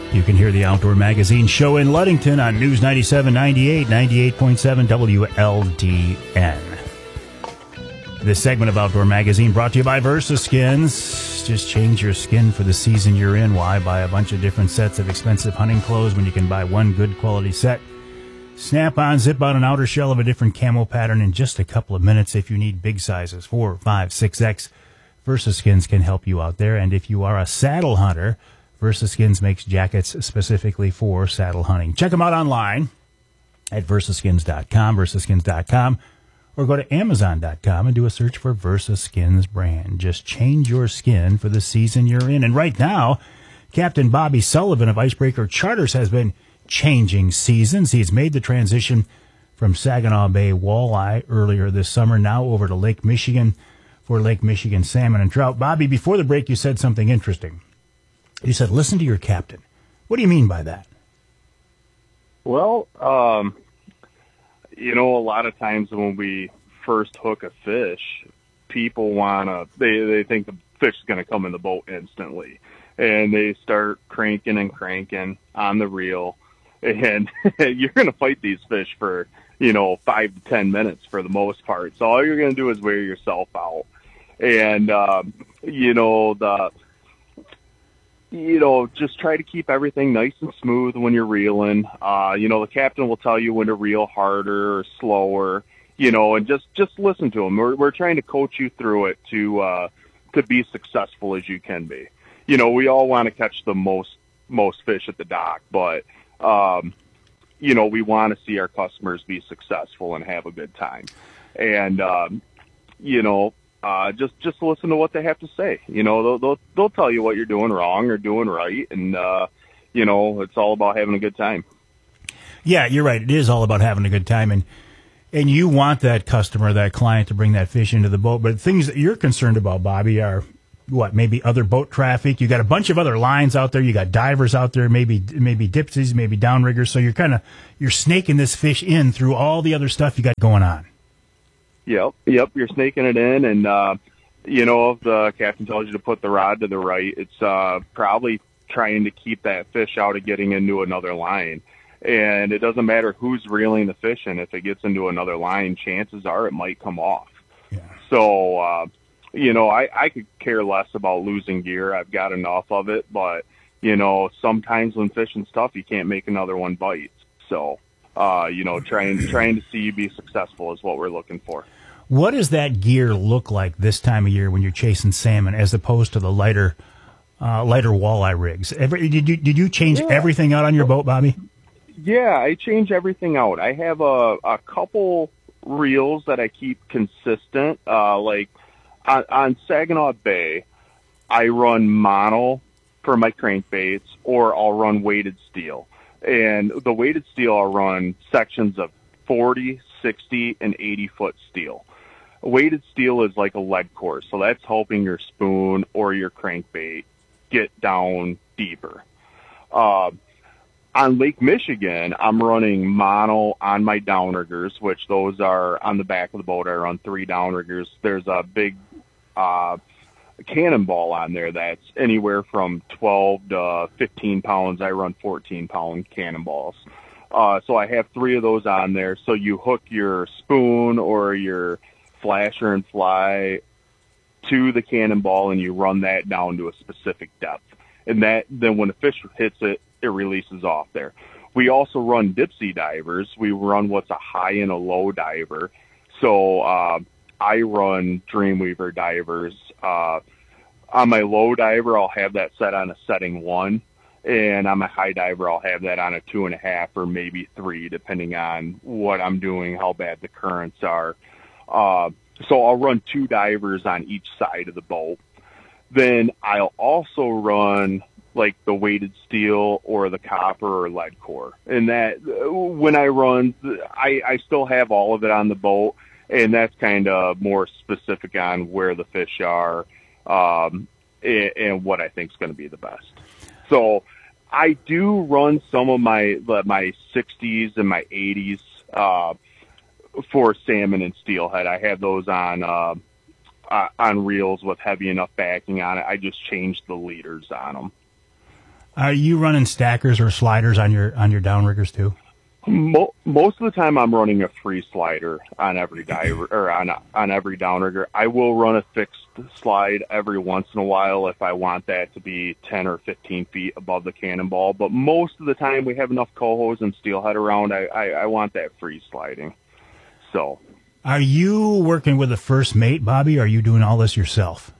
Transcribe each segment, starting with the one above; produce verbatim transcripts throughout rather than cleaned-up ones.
You can hear the Outdoor Magazine show in Ludington on News ninety-seven ninety-eight, ninety-eight point seven W L D N. This segment of Outdoor Magazine brought to you by VersaSkins. Just change your skin for the season you're in. Why buy a bunch of different sets of expensive hunting clothes when you can buy one good quality set? Snap on, zip on an outer shell of a different camo pattern in just a couple of minutes. If you need big sizes, four, five, six X, VersaSkins can help you out there. And if you are a saddle hunter, VersaSkins makes jackets specifically for saddle hunting. Check them out online at versaskins dot com, versaskins dot com, or go to amazon dot com and do a search for VersaSkins brand. Just change your skin for the season you're in. And right now, Captain Bobby Sullivan of Icebreaker Charters has been changing seasons. He's made the transition from Saginaw Bay walleye earlier this summer, now over to Lake Michigan for Lake Michigan salmon and trout. Bobby, before the break, you said something interesting. You said, listen to your captain. What do you mean by that? Well, um, you know, a lot of times when we first hook a fish, people want to, they, they think the fish is going to come in the boat instantly. And they start cranking and cranking on the reel. And you're going to fight these fish for, you know, five to ten minutes for the most part. So all you're going to do is wear yourself out. And, um, you know, the... You know, just try to keep everything nice and smooth when you're reeling. Uh, you know, the captain will tell you when to reel harder or slower, you know, and just, just listen to him. We're, we're trying to coach you through it to, uh, to be successful as you can be. You know, we all want to catch the most, most fish at the dock, but, um, you know, we want to see our customers be successful and have a good time. And, um, you know, Uh, just, just listen to what they have to say. You know, they'll, they'll, they'll tell you what you're doing wrong or doing right. And, uh, you know, it's all about having a good time. Yeah, you're right. It is all about having a good time. And, and you want that customer, that client to bring that fish into the boat. But things that you're concerned about, Bobby, are what? Maybe other boat traffic. You got a bunch of other lines out there. You got divers out there, maybe, maybe dipsies, maybe downriggers. So you're kind of, you're snaking this fish in through all the other stuff you got going on. Yep, yep, you're snaking it in, and, uh, you know, if the captain tells you to put the rod to the right, it's uh, probably trying to keep that fish out of getting into another line. And it doesn't matter who's reeling the fish in. If it gets into another line, chances are it might come off. Yeah. So, uh, you know, I, I could care less about losing gear. I've got enough of it, but, you know, sometimes when fishing stuff, you can't make another one bite. So, uh, you know, trying, trying to see you be successful is what we're looking for. What does that gear look like this time of year when you're chasing salmon, as opposed to the lighter, uh, lighter walleye rigs? Every, did you did you change yeah. everything out on your boat, Bobby? Yeah, I change everything out. I have a a couple reels that I keep consistent. Uh, like on, on Saginaw Bay, I run mono for my crankbaits, or I'll run weighted steel. And the weighted steel, I'll run sections of forty, sixty, and eighty foot steel. Weighted steel is like a lead core, so that's helping your spoon or your crankbait get down deeper. Uh, on Lake Michigan, I'm running mono on my downriggers, which those are on the back of the boat. I run three downriggers. There's a big uh, cannonball on there that's anywhere from twelve to fifteen pounds. I run fourteen pound cannonballs. Uh, so I have three of those on there. So you hook your spoon or your flasher and fly to the cannonball, and you run that down to a specific depth. And that, then when the fish hits it, it releases off there. We also run dipsy divers. We run what's a high and a low diver. So, uh, I run Dreamweaver divers. Uh, on my low diver, I'll have that set on a setting one. And on my high diver, I'll have that on a two and a half or maybe three, depending on what I'm doing, how bad the currents are. Uh, so I'll run two divers on each side of the boat. Then I'll also run like the weighted steel or the copper or lead core. And that, when I run, I, I still have all of it on the boat, and that's kind of more specific on where the fish are, um, and, and what I think is going to be the best. So I do run some of my my sixties and my eighties uh, for salmon and steelhead. I have those on uh, uh, on reels with heavy enough backing on it. I just changed the leaders on them. Are you running stackers or sliders on your on your downriggers too? Mo- most of the time, I'm running a free slider on every diver or on on every downrigger. I will run a fixed slide every once in a while if I want that to be ten or fifteen feet above the cannonball. But most of the time, we have enough cohos and steelhead around. I, I, I want that free sliding. So, are you working with a first mate, Bobby? Or are you doing all this yourself?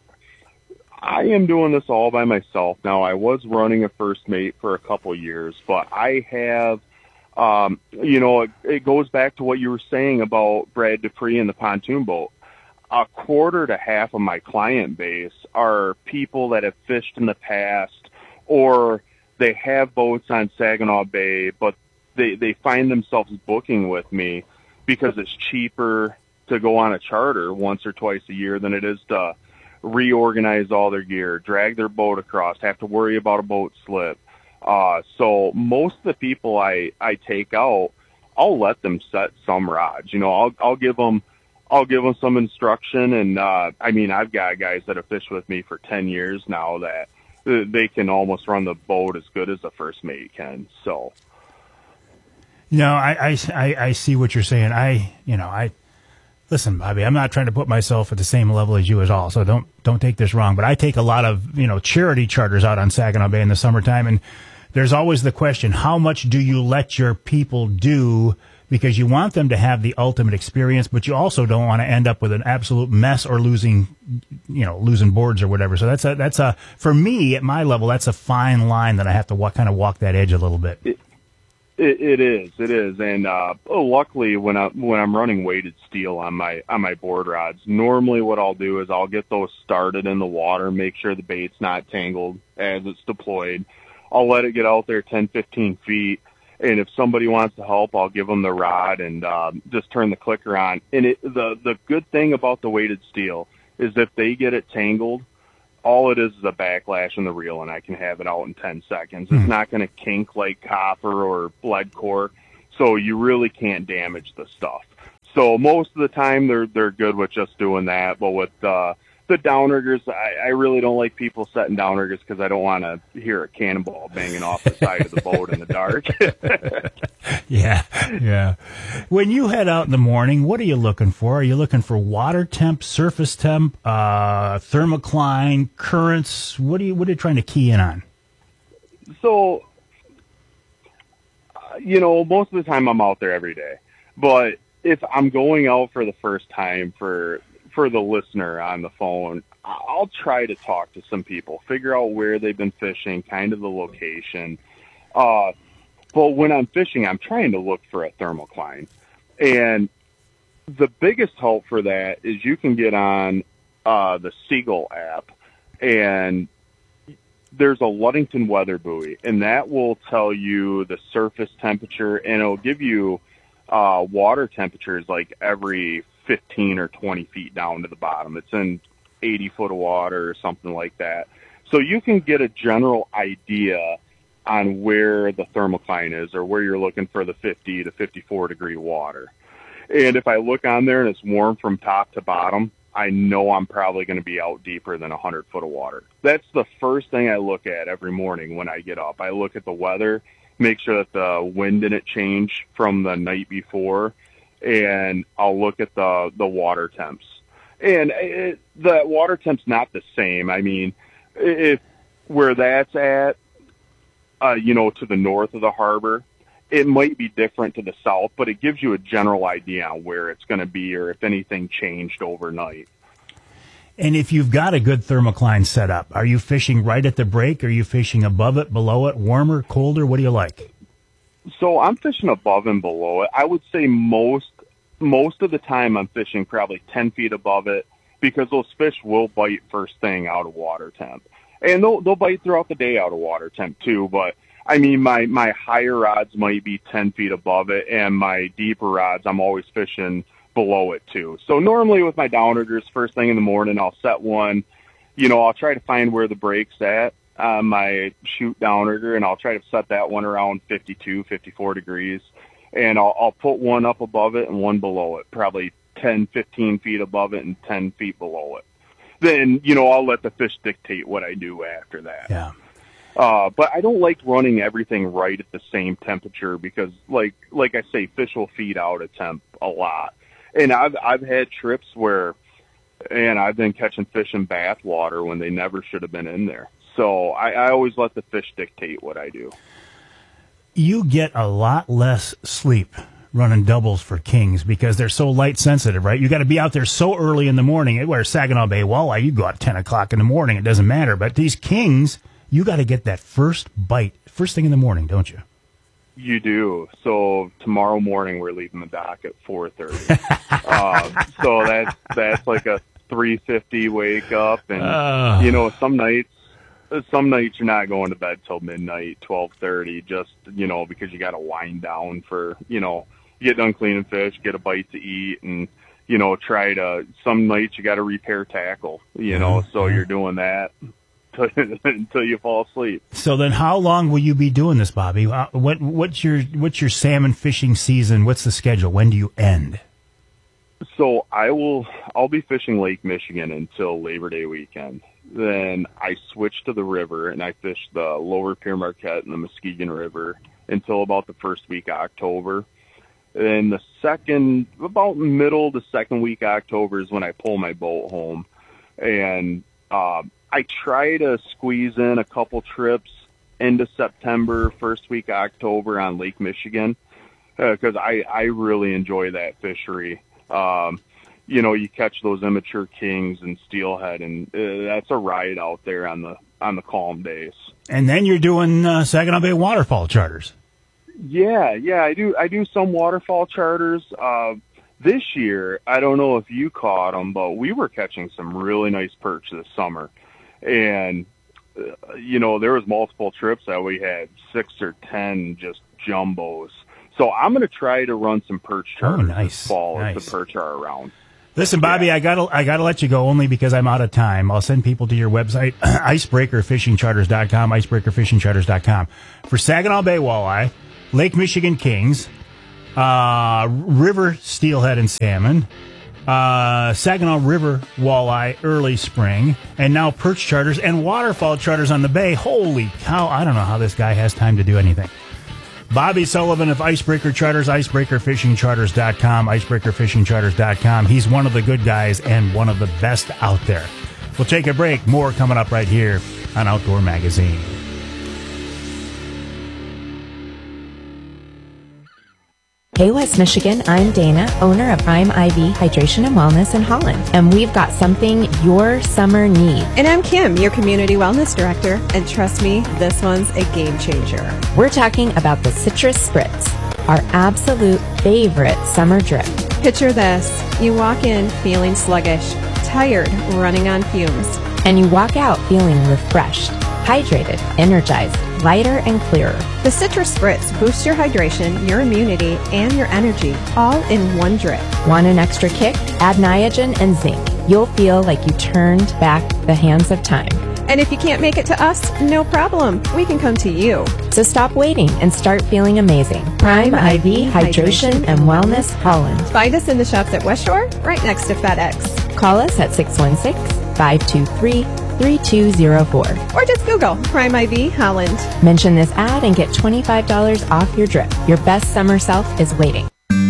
I am doing this all by myself now. I was running a first mate for a couple years, but I have. Um, you know, it, it goes back to what you were saying about Brad Dupree and the pontoon boat. A quarter to half of my client base are people that have fished in the past, or they have boats on Saginaw Bay, but they, they find themselves booking with me because it's cheaper to go on a charter once or twice a year than it is to reorganize all their gear, drag their boat across, have to worry about a boat slip. Uh, so most of the people I, I take out, I'll let them set some rods. You know, I'll, I'll give them, I'll give them some instruction. And, uh, I mean, I've got guys that have fished with me for ten years now that they can almost run the boat as good as a first mate can. So. No, I, I, I see what you're saying. I, you know, I, listen, Bobby, I'm not trying to put myself at the same level as you at all. So don't, don't take this wrong, but I take a lot of, you know, charity charters out on Saginaw Bay in the summertime. And there's always the question, how much do you let your people do? Because you want them to have the ultimate experience, but you also don't want to end up with an absolute mess or losing, you know, losing boards or whatever. So that's a, that's a, for me at my level, that's a fine line that I have to walk, kind of walk that edge a little bit. It, it, it is, it is. And, uh, oh, luckily when I, when I'm running weighted steel on my, on my board rods, normally what I'll do is I'll get those started in the water, make sure the bait's not tangled as it's deployed. I'll let it get out there ten, fifteen feet. And if somebody wants to help, I'll give them the rod and uh, just turn the clicker on. And it, the, the good thing about the weighted steel is if they get it tangled, all it is is a backlash in the reel, and I can have it out in ten seconds. It's not going to kink like copper or lead core, so you really can't damage the stuff. So most of the time, they're they're good with just doing that. But with uh, the downriggers, I, I really don't like people setting downriggers because I don't want to hear a cannonball banging off the side of the boat in the dark. Yeah, yeah. When you head out in the morning, what are you looking for? Are you looking for water temp, surface temp, uh, thermocline, currents? What are you What are you trying to key in on? So, uh, you know, most of the time I'm out there every day, but if I'm going out for the first time for for the listener on the phone, I'll try to talk to some people, figure out where they've been fishing, kind of the location. Uh, but when I'm fishing, I'm trying to look for a thermocline. And the biggest help for that is you can get on uh, the Seagull app, and there's a Ludington weather buoy, and that will tell you the surface temperature, and it'll give you uh, water temperatures like every fifteen or twenty feet down to the bottom. It's in eighty foot of water or something like that. So you can get a general idea on where the thermocline is or where you're looking for the fifty to fifty-four degree water. And if I look on there and it's warm from top to bottom, I know I'm probably going to be out deeper than one hundred foot of water. That's the first thing I look at every morning when I get up. I look at the weather, make sure that the wind didn't change from the night before, and I'll look at the, the water temps. And it, the water temp's not the same. I mean, if where that's at, uh, you know, to the north of the harbor, it might be different to the south, but it gives you a general idea on where it's going to be or if anything changed overnight. And if you've got a good thermocline set up, are you fishing right at the break? Are you fishing above it, below it, warmer, colder? What do you like? So I'm fishing above and below it. I would say most most of the time I'm fishing probably ten feet above it because those fish will bite first thing out of water temp. And they'll, they'll bite throughout the day out of water temp too, but I mean, my, my higher rods might be ten feet above it, and my deeper rods, I'm always fishing below it too. So normally with my downriggers, first thing in the morning, I'll set one, you know, I'll try to find where the break's at on my shoot downrigger, and I'll try to set that one around fifty-two, fifty-four degrees. And I'll, I'll put one up above it and one below it, probably ten, fifteen feet above it and ten feet below it. Then, you know, I'll let the fish dictate what I do after that. Yeah. Uh, but I don't like running everything right at the same temperature because, like like I say, fish will feed out at temp a lot. And I've I've had trips where, and I've been catching fish in bath water when they never should have been in there. So I, I always let the fish dictate what I do. You get a lot less sleep running doubles for kings because they're so light sensitive, right? You got to be out there so early in the morning. Where Saginaw Bay walleye, you go out ten o'clock in the morning, it doesn't matter. But these kings, you got to get that first bite first thing in the morning, don't you? You do. So tomorrow morning we're leaving the dock at four thirty. uh, so that's that's like a three fifty wake up, and uh. you know some nights some nights you're not going to bed till midnight, twelve thirty, just you know because you got to wind down for you know you get done cleaning fish, get a bite to eat, and you know try to. Some nights you got to repair tackle, you know, mm-hmm. so you're doing that until you fall asleep. So then how long will you be doing this, Bobby? Uh, what what's your what's your salmon fishing season? What's the schedule? When do you end? So I will I'll be fishing Lake Michigan until Labor Day weekend. Then I switch to the river and I fish the Lower Pere Marquette and the Muskegon River until about the first week of October. Then the second about middle to second week of October is when I pull my boat home. And uh I try to squeeze in a couple trips into September, first week of October on Lake Michigan, because uh, I, I really enjoy that fishery. Um, you know, you catch those immature kings and steelhead, and uh, that's a ride out there on the on the calm days. And then you're doing uh, Saginaw Bay waterfall charters. Yeah, yeah, I do. I do some waterfall charters. Uh, this year, I don't know if you caught them, but we were catching some really nice perch this summer. And, uh, you know, there was multiple trips that we had six or ten just jumbos. So I'm going to try to run some perch charters oh, nice. this fall nice. if the perch are around. Listen, Bobby, yeah. I gotta I gotta let you go only because I'm out of time. I'll send people to your website, icebreaker fishing charters dot com, icebreaker fishing charters dot com. For Saginaw Bay walleye, Lake Michigan kings, uh, river steelhead and salmon, Uh, Saginaw River walleye early spring, and now perch charters and waterfall charters on the bay. Holy cow, I don't know how this guy has time to do anything. Bobby Sullivan of Icebreaker Charters, icebreaker fishing charters dot com, icebreaker fishing charters dot com. He's one of the good guys and one of the best out there. We'll take a break. More coming up right here on Outdoor Magazine. Hey West Michigan, I'm Dana, owner of Prime I V Hydration and Wellness in Holland, and we've got something your summer needs. And I'm Kim, your Community Wellness Director, and trust me, this one's a game changer. We're talking about the Citrus Spritz, our absolute favorite summer drip. Picture this, you walk in feeling sluggish, tired, running on fumes. And you walk out feeling refreshed, hydrated, energized, lighter and clearer. The Citrus Spritz boosts your hydration, your immunity, and your energy, all in one drip. Want an extra kick? Add Niagen and zinc. You'll feel like you turned back the hands of time. And if you can't make it to us, no problem. We can come to you. So stop waiting and start feeling amazing. Prime I V Hydration and Wellness Holland. Find us in the shops at West Shore, right next to FedEx. Call us at six one six, five two three, three two zero four. Or just Google Prime I V Holland. Mention this ad and get twenty-five dollars off your drip. Your best summer self is waiting.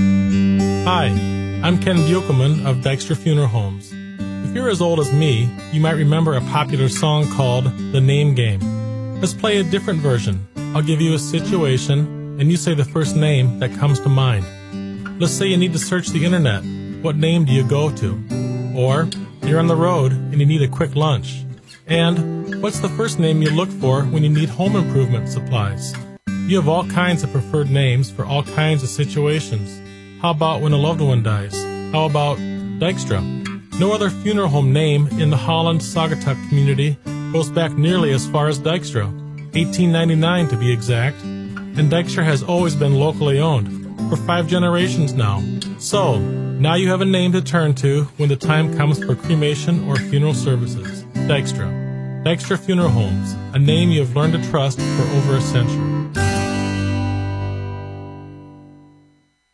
Hi, I'm Ken Buchelman of Dykstra Funeral Homes. If you're as old as me, you might remember a popular song called The Name Game. Let's play a different version. I'll give you a situation, and you say the first name that comes to mind. Let's say you need to search the internet. What name do you go to? Or you're on the road and you need a quick lunch. And what's the first name you look for when you need home improvement supplies? You have all kinds of preferred names for all kinds of situations. How about when a loved one dies? How about Dykstra? No other funeral home name in the Holland Saugatuck community goes back nearly as far as Dykstra, eighteen ninety-nine to be exact, and Dykstra has always been locally owned, for five generations now. So, now you have a name to turn to when the time comes for cremation or funeral services. Dykstra. Dykstra Funeral Homes, a name you have learned to trust for over a century.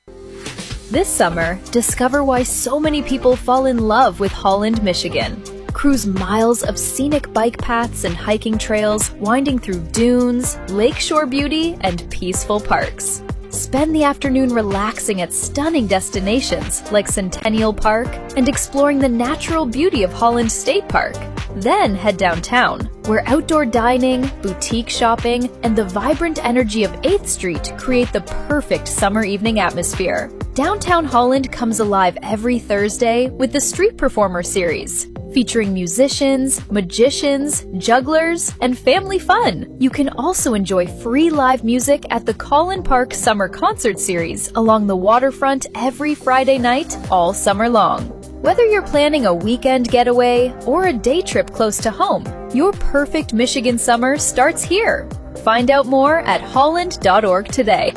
This summer, discover why so many people fall in love with Holland, Michigan. Cruise miles of scenic bike paths and hiking trails, winding through dunes, lakeshore beauty, and peaceful parks. Spend the afternoon relaxing at stunning destinations like Centennial Park and exploring the natural beauty of Holland State Park. Then head downtown, where outdoor dining, boutique shopping, and the vibrant energy of eighth Street create the perfect summer evening atmosphere. Downtown Holland comes alive every Thursday with the Street Performer series, featuring musicians, magicians, jugglers, and family fun. You can also enjoy free live music at the Collin Park Summer Concert Series along the waterfront every Friday night all summer long. Whether you're planning a weekend getaway or a day trip close to home, your perfect Michigan summer starts here. Find out more at holland dot org today.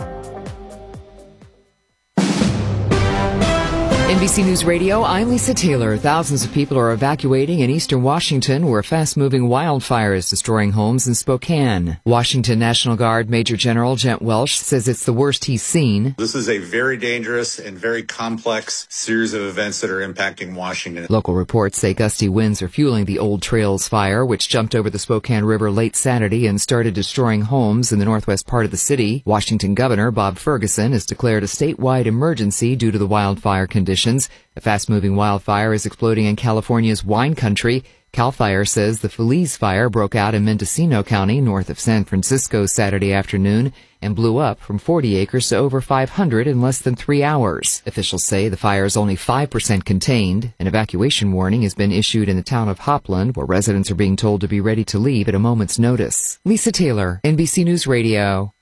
N B C News Radio, I'm Lisa Taylor. Thousands of people are evacuating in eastern Washington where a fast-moving wildfire is destroying homes in Spokane. Washington National Guard Major General Gent Welsh says it's the worst he's seen. This is a very dangerous and very complex series of events that are impacting Washington. Local reports say gusty winds are fueling the Old Trails fire, which jumped over the Spokane River late Saturday and started destroying homes in the northwest part of the city. Washington Governor Bob Ferguson has declared a statewide emergency due to the wildfire conditions. A fast-moving wildfire is exploding in California's wine country. CAL FIRE says the Feliz fire broke out in Mendocino County, north of San Francisco, Saturday afternoon and blew up from forty acres to over five hundred in less than three hours. Officials say the fire is only five percent contained. An evacuation warning has been issued in the town of Hopland, where residents are being told to be ready to leave at a moment's notice. Lisa Taylor, N B C News Radio.